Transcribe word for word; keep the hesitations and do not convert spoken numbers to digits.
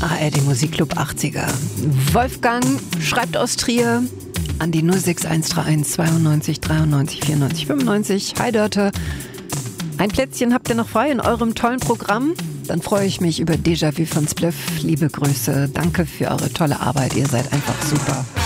A R D Musikclub achtziger. Wolfgang schreibt aus Trier an die null sechs eins drei eins zweiundneunzig dreiundneunzig vierundneunzig fünfundneunzig. Hi Dörte, ein Plätzchen habt ihr noch frei in eurem tollen Programm? Dann freue ich mich über Déjà-vu von Spliff. Liebe Grüße, danke für eure tolle Arbeit, ihr seid einfach super.